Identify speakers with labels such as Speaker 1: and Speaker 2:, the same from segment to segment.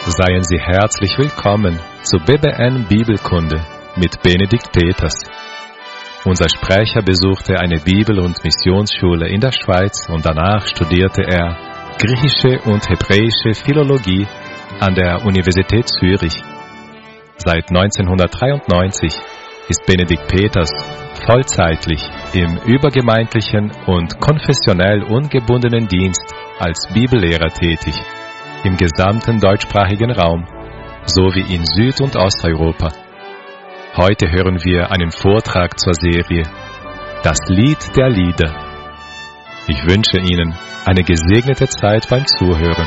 Speaker 1: Seien Sie herzlich willkommen zu BBN Bibelkunde mit Benedikt Peters. Unser Sprecher besuchte eine Bibel- und Missionsschule in der Schweiz und danach studierte er griechische und hebräische Philologie an der Universität Zürich. Seit 1993 ist Benedikt Peters vollzeitlich im übergemeindlichen und konfessionell ungebundenen Dienst als Bibellehrer tätig, im gesamten deutschsprachigen Raum, sowie in Süd- und Osteuropa. Heute hören wir einen Vortrag zur Serie Das Lied der Lieder. Ich wünsche Ihnen eine gesegnete Zeit beim Zuhören.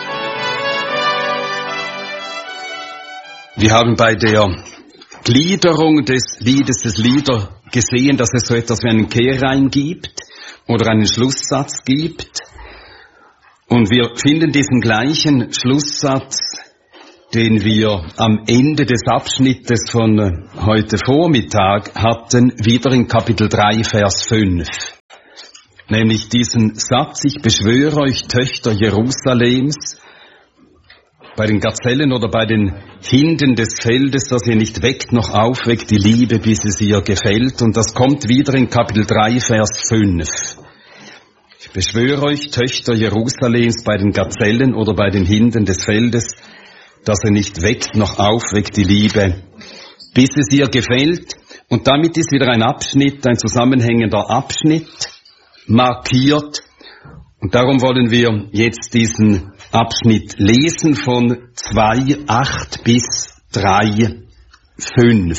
Speaker 2: Wir haben bei der Gliederung des Liedes des Lieder gesehen, dass es so etwas wie einen Kehrreim gibt oder einen Schlusssatz gibt. Und wir finden diesen gleichen Schlusssatz, den wir am Ende des Abschnittes von heute Vormittag hatten, wieder in Kapitel 3, Vers 5. Nämlich diesen Satz: Ich beschwöre euch, Töchter Jerusalems, bei den Gazellen oder bei den Hinden des Feldes, dass ihr nicht weckt noch aufweckt die Liebe, bis es ihr gefällt. Und das kommt wieder in Kapitel 3, Vers 5. Ich beschwöre euch, Töchter Jerusalems, bei den Gazellen oder bei den Hinden des Feldes, dass ihr nicht weckt noch aufweckt die Liebe, bis es ihr gefällt. Und damit ist wieder ein Abschnitt, ein zusammenhängender Abschnitt markiert. Und darum wollen wir jetzt diesen Abschnitt lesen von 2,8 bis 3,5.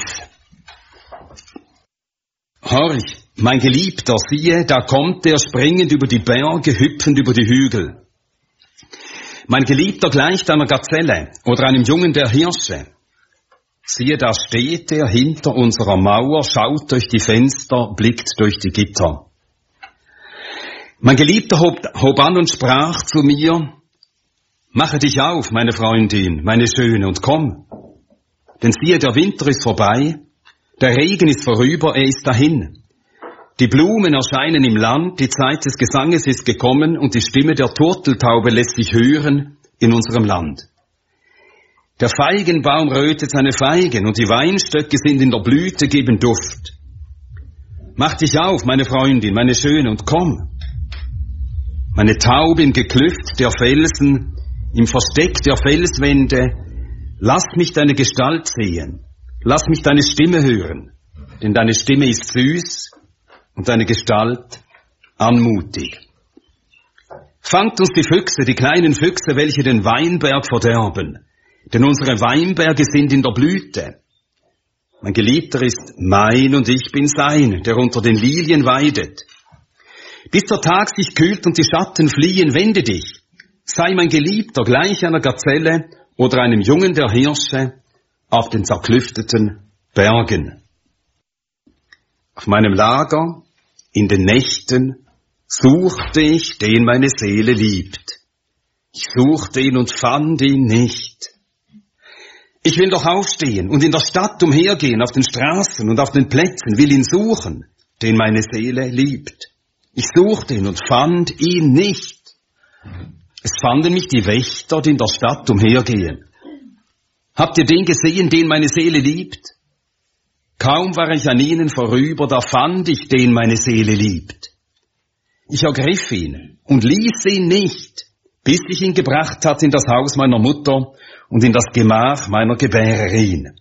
Speaker 2: Horch, mein Geliebter, siehe, da kommt er springend über die Berge, hüpfend über die Hügel. Mein Geliebter gleicht einer Gazelle oder einem Jungen der Hirsche. Siehe, da steht er hinter unserer Mauer, schaut durch die Fenster, blickt durch die Gitter. Mein Geliebter hob an und sprach zu mir: Mache dich auf, meine Freundin, meine Schöne, und komm. Denn siehe, der Winter ist vorbei, der Regen ist vorüber, er ist dahin. Die Blumen erscheinen im Land, die Zeit des Gesanges ist gekommen und die Stimme der Turteltaube lässt sich hören in unserem Land. Der Feigenbaum rötet seine Feigen und die Weinstöcke sind in der Blüte, geben Duft. Mach dich auf, meine Freundin, meine Schöne, und komm. Meine Taube im Geklüft der Felsen, im Versteck der Felswände, lass mich deine Gestalt sehen, lass mich deine Stimme hören, denn deine Stimme ist süß und deine Gestalt anmutig. Fangt uns die Füchse, die kleinen Füchse, welche den Weinberg verderben, denn unsere Weinberge sind in der Blüte. Mein Geliebter ist mein und ich bin sein, der unter den Lilien weidet. Bis der Tag sich kühlt und die Schatten fliehen, wende dich. Sei mein Geliebter gleich einer Gazelle oder einem Jungen der Hirsche auf den zerklüfteten Bergen. Auf meinem Lager, in den Nächten, suchte ich, den meine Seele liebt. Ich suchte ihn und fand ihn nicht. Ich will doch aufstehen und in der Stadt umhergehen, auf den Straßen und auf den Plätzen, will ihn suchen, den meine Seele liebt. Ich suchte ihn und fand ihn nicht. Es fanden mich die Wächter, die in der Stadt umhergehen. Habt ihr den gesehen, den meine Seele liebt? Kaum war ich an ihnen vorüber, da fand ich, den meine Seele liebt. Ich ergriff ihn und ließ ihn nicht, bis ich ihn gebracht hatte in das Haus meiner Mutter und in das Gemach meiner Gebärerin.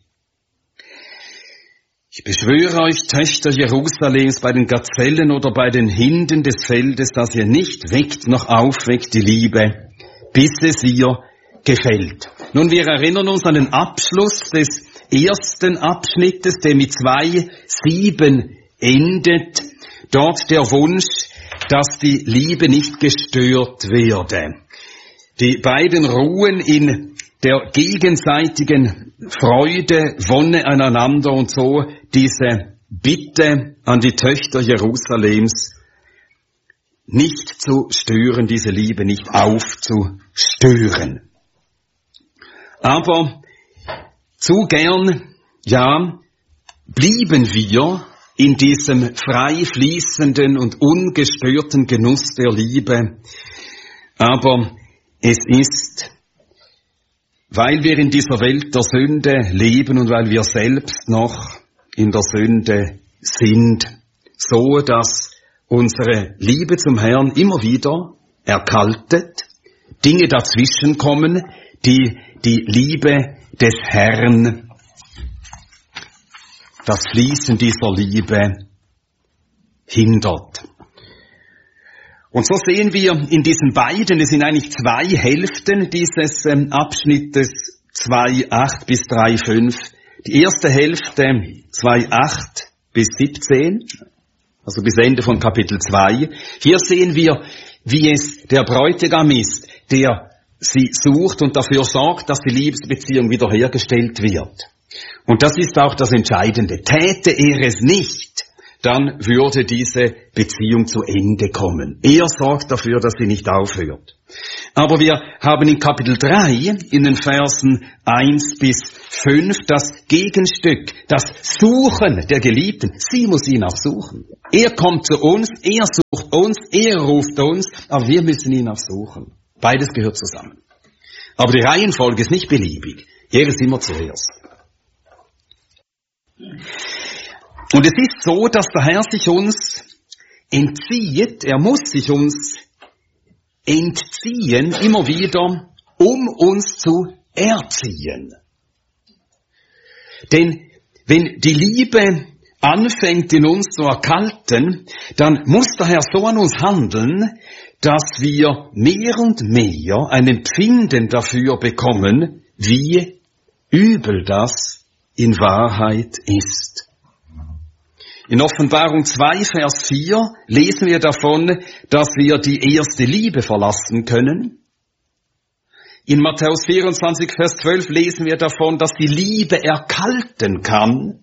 Speaker 2: Ich beschwöre euch, Töchter Jerusalems, bei den Gazellen oder bei den Hinden des Feldes, dass ihr nicht weckt noch aufweckt die Liebe, bis es ihr gefällt. Nun, wir erinnern uns an den Abschluss des ersten Abschnittes, der mit 2,7 endet. Dort der Wunsch, dass die Liebe nicht gestört werde. Die beiden ruhen in der gegenseitigen Freude, Wonne aneinander und so diese Bitte an die Töchter Jerusalems, nicht zu stören, diese Liebe nicht aufzustören. Aber zu gern, ja, blieben wir in diesem frei fließenden und ungestörten Genuss der Liebe. Aber es ist weil wir in dieser Welt der Sünde leben und weil wir selbst noch in der Sünde sind, so dass unsere Liebe zum Herrn immer wieder erkaltet, Dinge dazwischen kommen, die die Liebe des Herrn, das Fließen dieser Liebe hindert. Und so sehen wir in diesen beiden, es sind eigentlich zwei Hälften dieses Abschnittes 2,8 bis 3,5. Die erste Hälfte 2,8 bis 17, also bis Ende von Kapitel 2. Hier sehen wir, wie es der Bräutigam ist, der sie sucht und dafür sorgt, dass die Liebesbeziehung wiederhergestellt wird. Und das ist auch das Entscheidende. Täte er es nicht, dann würde diese Beziehung zu Ende kommen. Er sorgt dafür, dass sie nicht aufhört. Aber wir haben in Kapitel 3, in den Versen 1 bis 5, das Gegenstück, das Suchen der Geliebten. Sie muss ihn auch suchen. Er kommt zu uns, er sucht uns, er ruft uns, aber wir müssen ihn auch suchen. Beides gehört zusammen. Aber die Reihenfolge ist nicht beliebig. Er ist immer zuerst. Und es ist so, dass der Herr sich uns entzieht, er muss sich uns entziehen, immer wieder, um uns zu erziehen. Denn wenn die Liebe anfängt in uns zu erkalten, dann muss der Herr so an uns handeln, dass wir mehr und mehr ein Empfinden dafür bekommen, wie übel das in Wahrheit ist. In Offenbarung 2, Vers 4 lesen wir davon, dass wir die erste Liebe verlassen können. In Matthäus 24, Vers 12 lesen wir davon, dass die Liebe erkalten kann.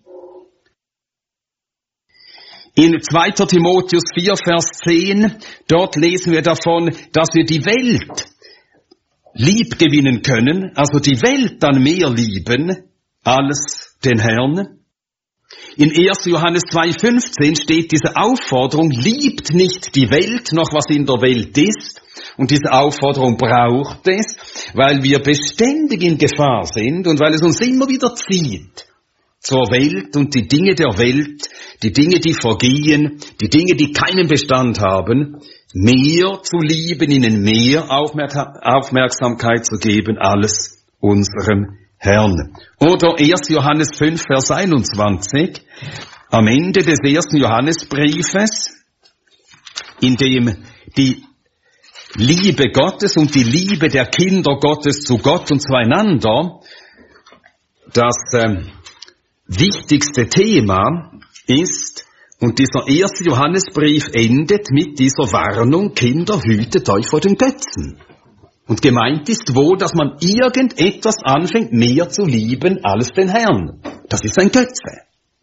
Speaker 2: In 2. Timotheus 4, Vers 10, dort lesen wir davon, dass wir die Welt lieb gewinnen können, also die Welt dann mehr lieben als den Herrn. In 1. Johannes 2,15 steht diese Aufforderung, liebt nicht die Welt, noch was in der Welt ist. Und diese Aufforderung braucht es, weil wir beständig in Gefahr sind und weil es uns immer wieder zieht zur Welt und die Dinge der Welt, die Dinge, die vergehen, die Dinge, die keinen Bestand haben, mehr zu lieben, ihnen mehr Aufmerksamkeit zu geben als unserem Herrn. Oder 1. Johannes 5, Vers 21, am Ende des 1. Johannesbriefes, in dem die Liebe Gottes und die Liebe der Kinder Gottes zu Gott und zueinander das wichtigste Thema ist, und dieser 1. Johannesbrief endet mit dieser Warnung, Kinder, hütet euch vor den Götzen. Und gemeint ist wohl, dass man irgendetwas anfängt, mehr zu lieben als den Herrn. Das ist ein Götze.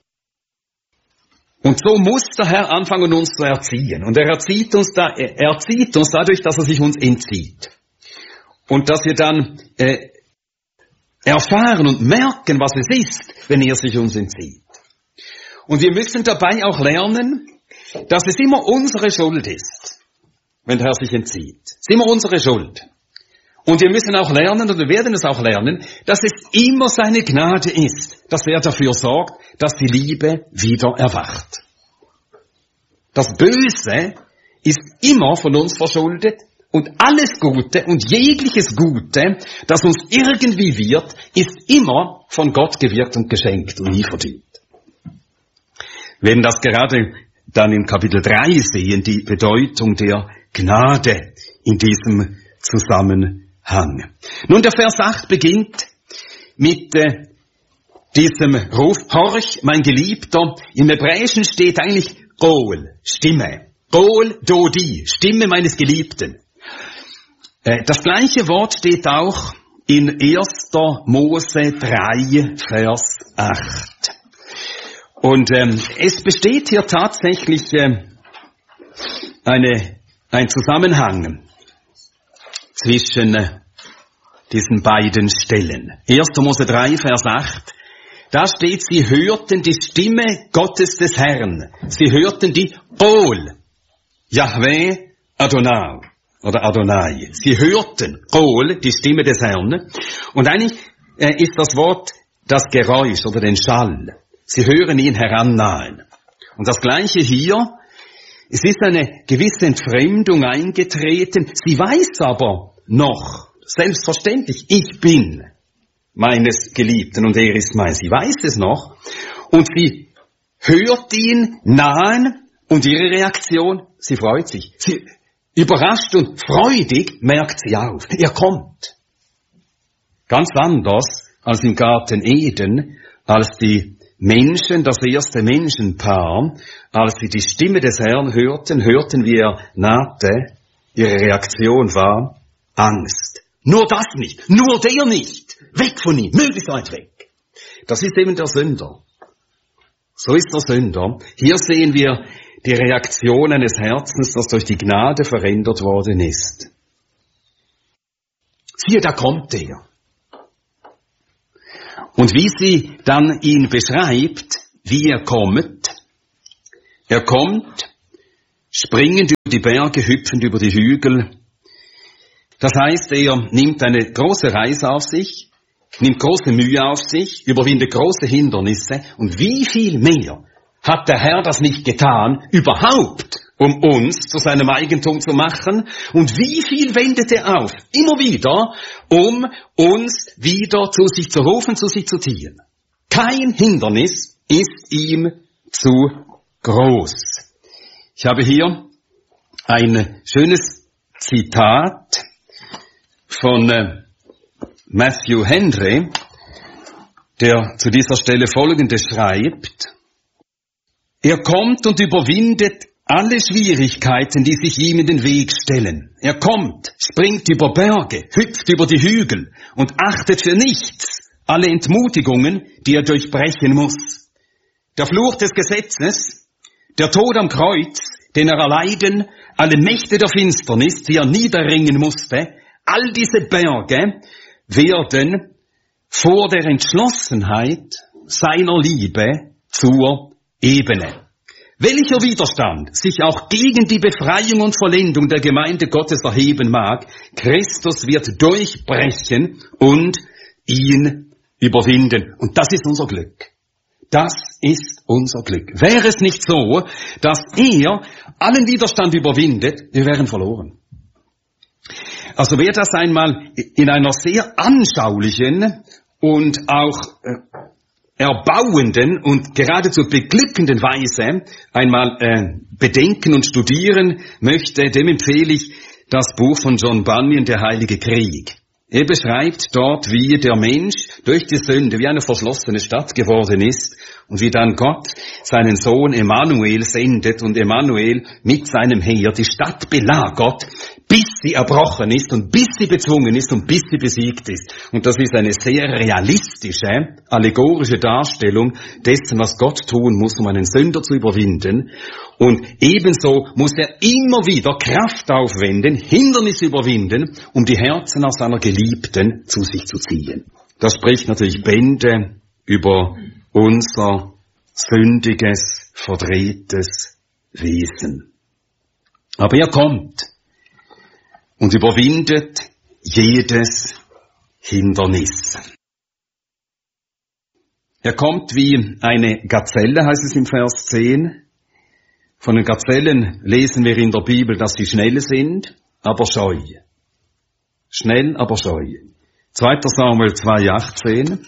Speaker 2: Und so muss der Herr anfangen, uns zu erziehen. Und er erzieht uns dadurch, dass er sich uns entzieht. Und dass wir dann erfahren und merken, was es ist, wenn er sich uns entzieht. Und wir müssen dabei auch lernen, dass es immer unsere Schuld ist, wenn der Herr sich entzieht. Es ist immer unsere Schuld. Und wir müssen auch lernen, und wir werden es auch lernen, dass es immer seine Gnade ist, dass er dafür sorgt, dass die Liebe wieder erwacht. Das Böse ist immer von uns verschuldet und alles Gute und jegliches Gute, das uns irgendwie wird, ist immer von Gott gewirkt und geschenkt und nie verdient. Wir werden das gerade dann in Kapitel 3 sehen, die Bedeutung der Gnade in diesem Zusammenhang. Nun, der Vers 8 beginnt mit diesem Ruf, horch, mein Geliebter. Im Hebräischen steht eigentlich Qol, Stimme. Qol Dodi, Stimme meines Geliebten. Das gleiche Wort steht auch in 1. Mose 3, Vers 8. Und es besteht hier tatsächlich ein Zusammenhang zwischen diesen beiden Stellen. 1. Mose 3, Vers 8. Da steht, sie hörten die Stimme Gottes des Herrn. Sie hörten die Qol, Yahweh Adonai. oder Adonai. Sie hörten, Kol, die Stimme des Herrn. Und eigentlich ist das Wort das Geräusch oder den Schall. Sie hören ihn herannahen. Und das Gleiche hier, es ist eine gewisse Entfremdung eingetreten. Sie weiß aber noch, selbstverständlich, ich bin meines Geliebten und er ist mein. Sie weiß es noch. Und sie hört ihn nahen und ihre Reaktion, sie freut sich. Sie überrascht und freudig merkt sie auf. Er kommt. Ganz anders als im Garten Eden, als die Menschen, das erste Menschenpaar, als sie die Stimme des Herrn hörten, wie er nahte, ihre Reaktion war Angst. Nur das nicht, nur der nicht, weg von ihm, möglichst weit weg. Das ist eben der Sünder. So ist der Sünder. Hier sehen wir die Reaktion eines Herzens, das durch die Gnade verändert worden ist. Siehe, da kommt er. Und wie sie dann ihn beschreibt, wie er kommt, springend über die Berge, hüpfend über die Hügel. Das heißt, er nimmt eine große Reise auf sich, nimmt große Mühe auf sich, überwindet große Hindernisse. Und wie viel mehr hat der Herr das nicht getan, überhaupt, um uns zu seinem Eigentum zu machen? Und wie viel wendet er auf? Immer wieder, um uns wieder zu sich zu rufen, zu sich zu ziehen. Kein Hindernis ist ihm zu groß. Ich habe hier ein schönes Zitat von Matthew Henry, der zu dieser Stelle Folgendes schreibt: Er kommt und überwindet alle Schwierigkeiten, die sich ihm in den Weg stellen. Er kommt, springt über Berge, hüpft über die Hügel und achtet für nichts alle Entmutigungen, die er durchbrechen muss. Der Fluch des Gesetzes, der Tod am Kreuz, den er erleiden, alle Mächte der Finsternis, die er niederringen musste, all diese Berge werden vor der Entschlossenheit seiner Liebe zur Ebene. Welcher Widerstand sich auch gegen die Befreiung und Vollendung der Gemeinde Gottes erheben mag, Christus wird durchbrechen und ihn überwinden. Und das ist unser Glück. Das ist unser Glück. Wäre es nicht so, dass er allen Widerstand überwindet, wir wären verloren. Also wer das einmal in einer sehr anschaulichen und auch erbauenden und geradezu beglückenden Weise einmal bedenken und studieren möchte, dem empfehle ich das Buch von John Bunyan, Der Heilige Krieg. Er beschreibt dort, wie der Mensch durch die Sünde wie eine verschlossene Stadt geworden ist und wie dann Gott seinen Sohn Emmanuel sendet und Emmanuel mit seinem Heer die Stadt belagert, bis sie erbrochen ist und bis sie bezwungen ist und bis sie besiegt ist. Und das ist eine sehr realistische, allegorische Darstellung dessen, was Gott tun muss, um einen Sünder zu überwinden. Und ebenso muss er immer wieder Kraft aufwenden, Hindernisse überwinden, um die Herzen aus seiner Geliebten zu sich zu ziehen. Das spricht natürlich Bände über unser sündiges, verdrehtes Wesen. Aber er kommt und überwindet jedes Hindernis. Er kommt wie eine Gazelle, heißt es im Vers 10. Von den Gazellen lesen wir in der Bibel, dass sie schnell sind, aber scheu. Schnell, aber scheu. 2. Samuel 2,18.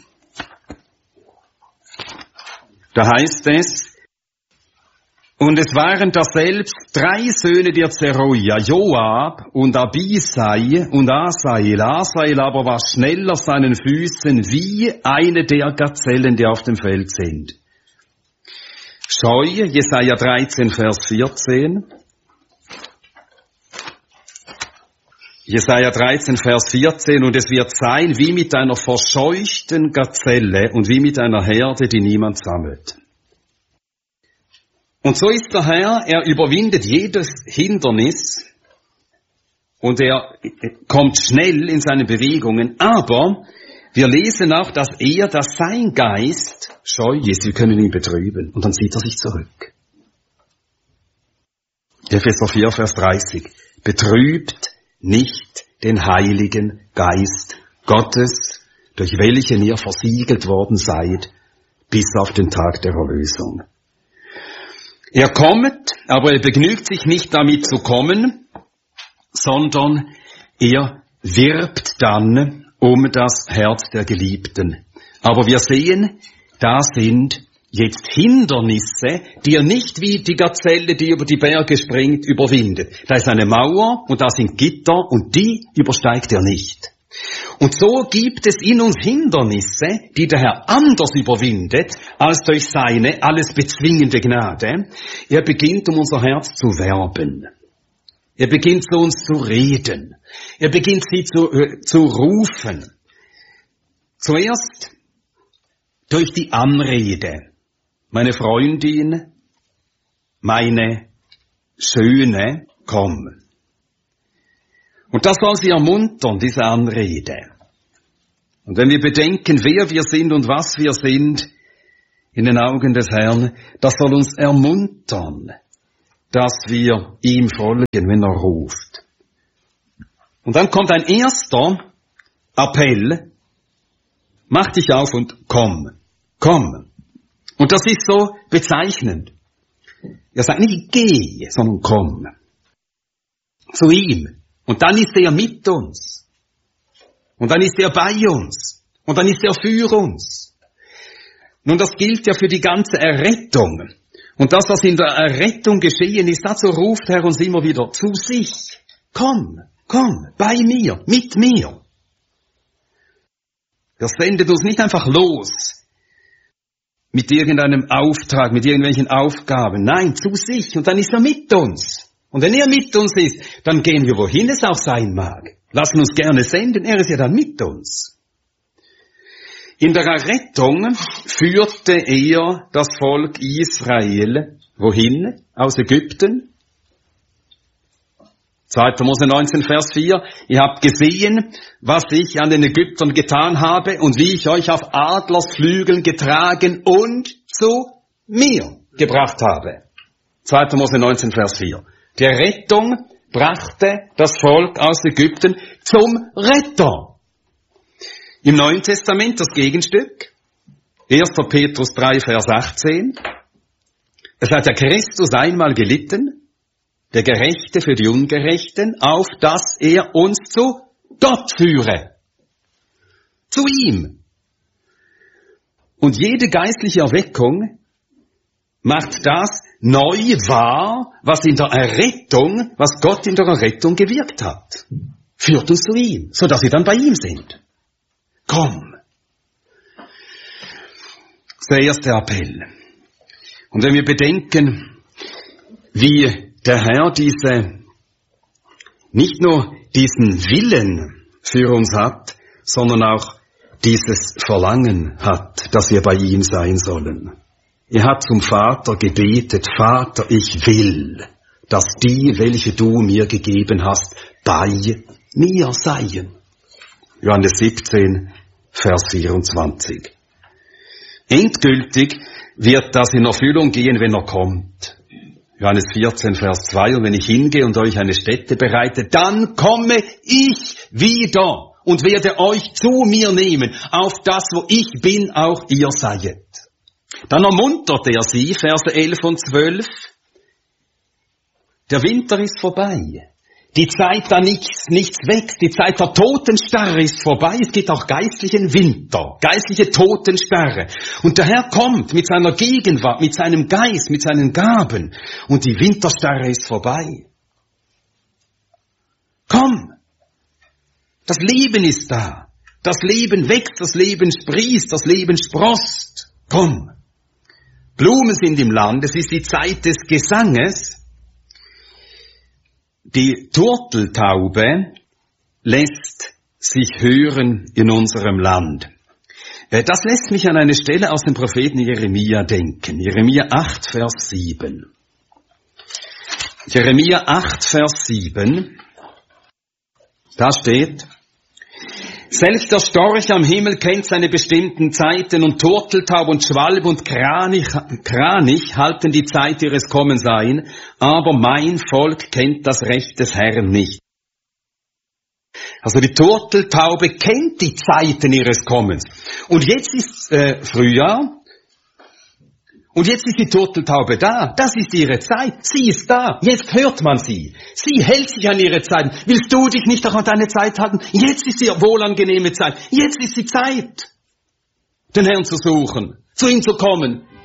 Speaker 2: Da heißt es: Und es waren daselbst 3 Söhne der Zeruia, Joab und Abisai und Asael. Asael aber war schnell auf seinen Füßen wie eine der Gazellen, die auf dem Feld sind. Scheu, Jesaja 13, Vers 14. Jesaja 13, Vers 14. Und es wird sein wie mit einer verscheuchten Gazelle und wie mit einer Herde, die niemand sammelt. Und so ist der Herr, er überwindet jedes Hindernis und er kommt schnell in seine Bewegungen, aber wir lesen auch, dass sein Geist scheu ist, wir können ihn betrüben und dann zieht er sich zurück. Epheser 4, Vers 30. Betrübt nicht den Heiligen Geist Gottes, durch welchen ihr versiegelt worden seid, bis auf den Tag der Erlösung. Er kommt, aber er begnügt sich nicht damit zu kommen, sondern er wirbt dann um das Herz der Geliebten. Aber wir sehen, da sind jetzt Hindernisse, die er nicht wie die Gazelle, die über die Berge springt, überwindet. Da ist eine Mauer und da sind Gitter und die übersteigt er nicht. Und so gibt es in uns Hindernisse, die der Herr anders überwindet, als durch seine alles bezwingende Gnade. Er beginnt, um unser Herz zu werben. Er beginnt zu uns zu reden. Er beginnt sie zu rufen. Zuerst durch die Anrede. Meine Freundin, meine Schöne, komm. Und das soll sie ermuntern, diese Anrede. Und wenn wir bedenken, wer wir sind und was wir sind in den Augen des Herrn, das soll uns ermuntern, dass wir ihm folgen, wenn er ruft. Und dann kommt ein erster Appell, mach dich auf und komm, komm. Und das ist so bezeichnend. Er sagt nicht geh, sondern komm. Zu ihm. Und dann ist er mit uns. Und dann ist er bei uns. Und dann ist er für uns. Nun, das gilt ja für die ganze Errettung. Und das, was in der Errettung geschehen ist, dazu ruft Herr uns immer wieder zu sich. Komm, komm, bei mir, mit mir. Er sendet uns nicht einfach los mit irgendeinem Auftrag, mit irgendwelchen Aufgaben. Nein, zu sich. Und dann ist er mit uns. Und wenn er mit uns ist, dann gehen wir, wohin es auch sein mag. Lassen uns gerne senden, er ist ja dann mit uns. In der Errettung führte er das Volk Israel, wohin? Aus Ägypten. 2. Mose 19, Vers 4. Ihr habt gesehen, was ich an den Ägyptern getan habe und wie ich euch auf Adlersflügeln getragen und zu mir gebracht habe. 2. Mose 19, Vers 4. Die Rettung brachte das Volk aus Ägypten zum Retter. Im Neuen Testament das Gegenstück. 1. Petrus 3, Vers 18. Es hat der Christus einmal gelitten, der Gerechte für die Ungerechten, auf dass er uns zu Gott führe. Zu ihm. Und jede geistliche Erweckung macht das neu wahr, was in der Errettung, was Gott in der Errettung gewirkt hat. Führt uns zu ihm, sodass wir dann bei ihm sind. Komm. Das ist der erste Appell. Und wenn wir bedenken, wie der Herr nicht nur diesen Willen für uns hat, sondern auch dieses Verlangen hat, dass wir bei ihm sein sollen. Er hat zum Vater gebetet, Vater, ich will, dass die, welche du mir gegeben hast, bei mir seien. Johannes 17, Vers 24. Endgültig wird das in Erfüllung gehen, wenn er kommt. Johannes 14, Vers 2, und wenn ich hingehe und euch eine Stätte bereite, dann komme ich wieder und werde euch zu mir nehmen, auf das, wo ich bin, auch ihr seiet. Dann ermuntert er sie, Verse 11 und 12. Der Winter ist vorbei. Die Zeit, da nichts wächst. Die Zeit der Totenstarre ist vorbei. Es gibt auch geistlichen Winter, geistliche Totenstarre. Und der Herr kommt mit seiner Gegenwart, mit seinem Geist, mit seinen Gaben. Und die Winterstarre ist vorbei. Komm! Das Leben ist da. Das Leben wächst, das Leben sprießt, das Leben sproßt. Komm! Blumen sind im Land, es ist die Zeit des Gesanges. Die Turteltaube lässt sich hören in unserem Land. Das lässt mich an eine Stelle aus dem Propheten Jeremia denken. Jeremia 8, Vers 7. Jeremia 8, Vers 7. Da steht: Selbst der Storch am Himmel kennt seine bestimmten Zeiten und Turteltaub und Schwalb und Kranich halten die Zeit ihres Kommens ein, aber mein Volk kennt das Recht des Herrn nicht. Also die Turteltaube kennt die Zeiten ihres Kommens. Und jetzt ist Frühjahr. Und jetzt ist die Turteltaube da. Das ist ihre Zeit. Sie ist da. Jetzt hört man sie. Sie hält sich an ihre Zeiten. Willst du dich nicht auch an deine Zeit halten? Jetzt ist die wohlangenehme Zeit. Jetzt ist die Zeit, den Herrn zu suchen, zu ihm zu kommen.